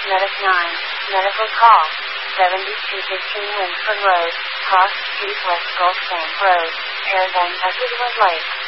Medic 9, medical call. 7215 Winsford Road, Cross Street, West Gulf Bank Road, Paragon, Edgewood Lake.